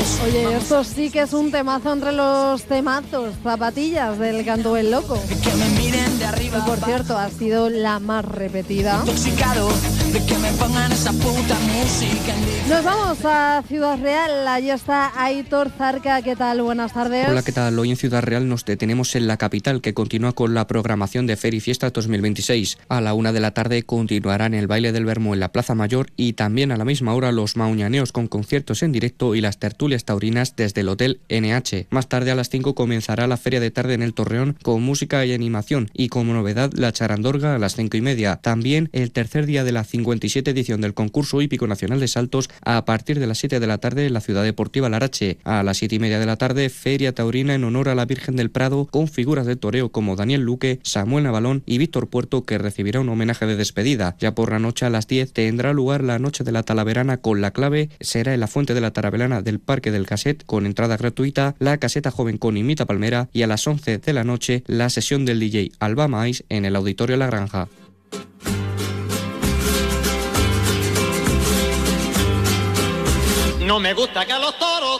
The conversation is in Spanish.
Oye, esto sí que es un temazo entre los temazos, Zapatillas del Canto del Loco. Que me miren de arriba. Y por cierto, ha sido la más repetida. Intoxicado de que me pongan esa puta música. Nos vamos a Ciudad Real, allí está Aitor Zarca, ¿qué tal? Buenas tardes. Hola, ¿qué tal? Hoy en Ciudad Real nos detenemos en la capital, que continúa con la programación de Feria y Fiesta 2026. A la 1 de la tarde continuarán el baile del Vermú en la Plaza Mayor y también a la misma hora los mauñaneos con conciertos en directo y las tertulias taurinas desde el Hotel NH. Más tarde a las 5 comenzará la Feria de Tarde en el Torreón con música y animación y como novedad la charandorga a las 5:30. También el tercer día de la 57 edición del concurso hípico nacional de saltos a partir de las 7 de la tarde en la Ciudad Deportiva Larache. A las 7:30 de la tarde, Feria Taurina en honor a la Virgen del Prado con figuras de toreo como Daniel Luque, Samuel Navalón y Víctor Puerto, que recibirá un homenaje de despedida. Ya por la noche a las 10 tendrá lugar la Noche de la Talaverana con la clave. Será en la Fuente de la Talaverana del Parque del Caset con entrada gratuita, la Caseta Joven con Imita Palmera y a las 11 de la noche la sesión del DJ Alba Mais en el Auditorio La Granja. No me gusta que a los toros